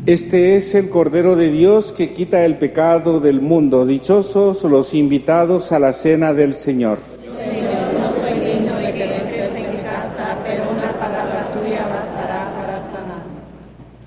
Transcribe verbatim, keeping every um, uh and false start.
Este es el Cordero de Dios que quita el pecado del mundo. Dichosos los invitados a la cena del Señor.